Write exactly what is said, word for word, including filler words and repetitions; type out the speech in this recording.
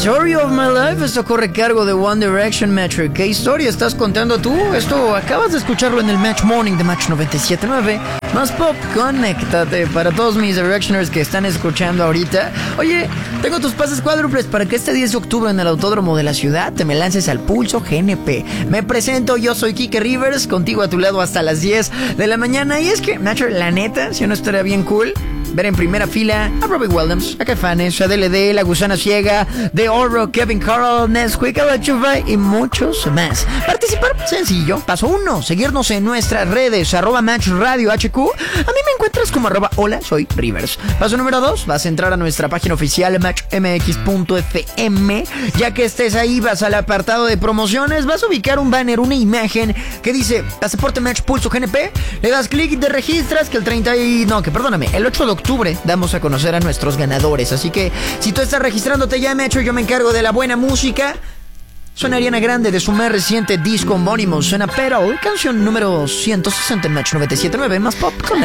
Story of My Life. Esto corre cargo de One Direction, Metro. ¿Qué historia estás contando tú? Esto acabas de escucharlo en el Match Morning de Match noventa y siete punto nueve. Más pop, conéctate. Para todos mis Directioners que están escuchando ahorita. Oye, tengo tus pases cuádruples para que este diez de octubre en el Autódromo de la Ciudad te me lances al Pulso G N P. Me presento, yo soy Kike Rivers, contigo a tu lado hasta las diez de la mañana. Y es que, Matcher, la neta, si no estaría bien cool ver en primera fila a Robbie Williams, a Caifanes, a D L D, La Gusana Ciega, The Oro, Kevin Carl, Nesquik, La Chufa y muchos más. Participar sencillo. Paso uno, seguirnos en nuestras redes, arroba Match Radio H Q. A mí me encuentras como arroba hola, soy Rivers. Paso número dos, vas a entrar a nuestra página oficial match m x punto f m. Ya que estés ahí, vas al apartado de promociones, vas a ubicar un banner, una imagen que dice Pasaporte Match Pulso G N P. Le das clic y te registras que el treinta y... No, que perdóname, el ocho de octubre damos a conocer a nuestros ganadores. Así que si tú estás registrándote ya, Metro, yo me encargo de la buena música. Suena Ariana Grande de su más reciente disco homónimo, suena Petal, canción número ciento sesenta en Match noventa y siete punto nueve, más pop con